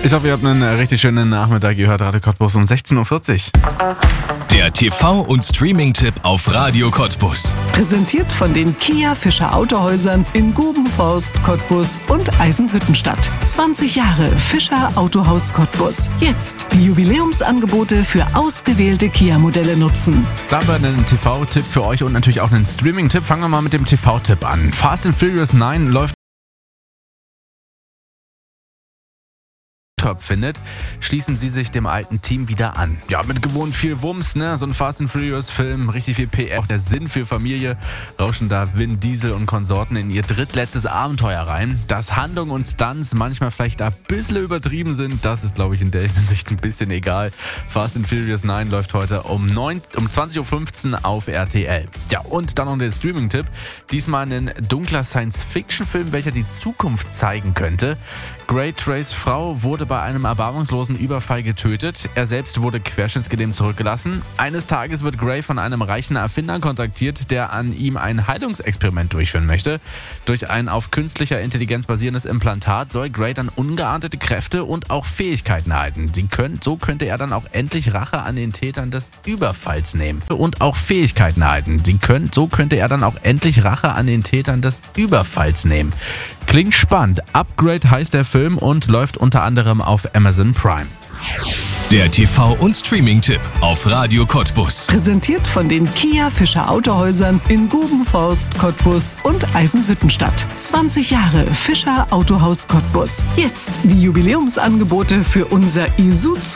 Ich hoffe, ihr habt einen richtig schönen Nachmittag. Ihr hört Radio Cottbus um 16.40 Uhr. Der TV- und Streaming-Tipp auf Radio Cottbus. Präsentiert von den Kia Fischer Autohäusern in Gubenforst, Cottbus und Eisenhüttenstadt. 20 Jahre Fischer Autohaus Cottbus. Jetzt die Jubiläumsangebote für ausgewählte Kia-Modelle nutzen. Da haben wir einen TV-Tipp für euch und natürlich auch einen Streaming-Tipp. Fangen wir mal mit dem TV-Tipp an. Fast and Furious 9 läuft findet, schließen sie sich dem alten Team wieder an. Ja, mit gewohnt viel Wumms, ne? So ein Fast and Furious Film, richtig viel PR. Auch der Sinn für Familie rauschen da Vin Diesel und Konsorten in ihr drittletztes Abenteuer rein. Dass Handlung und Stunts manchmal vielleicht ein bisschen übertrieben sind, das ist, glaube ich, in der Hinsicht ein bisschen egal. Fast and Furious 9 läuft heute um 20.15 Uhr auf RTL. Ja, und dann noch der Streaming-Tipp. Diesmal ein dunkler Science-Fiction-Film, welcher die Zukunft zeigen könnte. Gray Trace Frau wurde bei einem erbarmungslosen Überfall getötet. Er selbst wurde querschnittsgelähmt zurückgelassen. Eines Tages wird Gray von einem reichen Erfinder kontaktiert, der an ihm ein Heilungsexperiment durchführen möchte. Durch ein auf künstlicher Intelligenz basierendes Implantat soll Gray dann ungeahnte Kräfte und auch Fähigkeiten erhalten. So könnte er dann auch endlich Rache an den Tätern des Überfalls nehmen. Und auch Fähigkeiten erhalten. So könnte er dann auch endlich Rache an den Tätern des Überfalls nehmen. Klingt spannend. Upgrade heißt der Film und läuft unter anderem auf Amazon Prime. Der TV- und Streaming-Tipp auf Radio Cottbus. Präsentiert von den Kia Fischer Autohäusern in Gubenforst, Cottbus und Eisenhüttenstadt. 20 Jahre Fischer Autohaus Cottbus. Jetzt die Jubiläumsangebote für unser Isuzu